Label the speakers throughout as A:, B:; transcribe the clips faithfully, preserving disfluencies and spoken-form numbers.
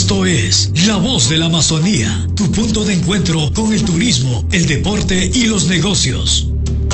A: Esto es La Voz de la Amazonía, tu punto de encuentro con el turismo, el deporte y los negocios.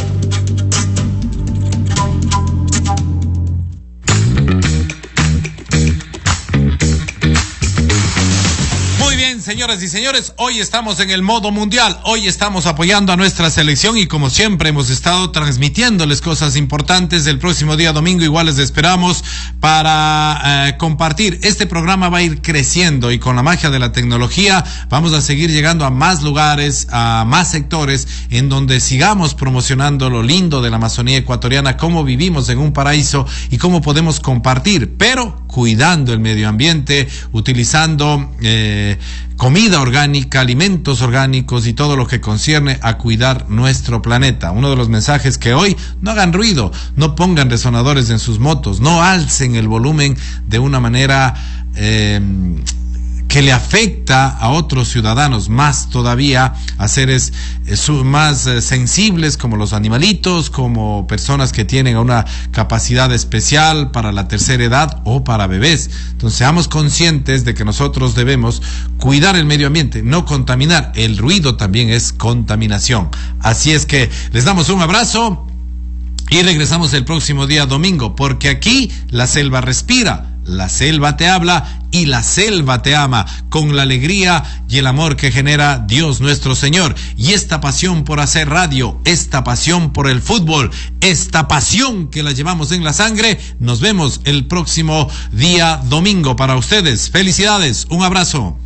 B: Señoras y señores, hoy estamos en el modo mundial, hoy estamos apoyando a nuestra selección y como siempre hemos estado transmitiéndoles cosas importantes. El próximo día domingo igual les esperamos para eh, compartir. Este programa va a ir creciendo y con la magia de la tecnología vamos a seguir llegando a más lugares, a más sectores en donde sigamos promocionando lo lindo de la Amazonía ecuatoriana, cómo vivimos en un paraíso y cómo podemos compartir, pero cuidando el medio ambiente, utilizando eh, comida orgánica, alimentos orgánicos y todo lo que concierne a cuidar nuestro planeta. Uno de los mensajes que hoy: no hagan ruido, no pongan resonadores en sus motos, no alcen el volumen de una manera eh, que le afecta a otros ciudadanos, más todavía a seres eh, su, más eh, sensibles como los animalitos, como personas que tienen una capacidad especial para la tercera edad o para bebés. Entonces seamos conscientes de que nosotros debemos cuidar el medio ambiente, no contaminar. El ruido también es contaminación. Así es que les damos un abrazo y regresamos el próximo día domingo, porque aquí la selva respira. La selva te habla y la selva te ama, con la alegría y el amor que genera Dios nuestro Señor. Y esta pasión por hacer radio, esta pasión por el fútbol, esta pasión que la llevamos en la sangre. Nos vemos el próximo día domingo para ustedes. Felicidades, un abrazo.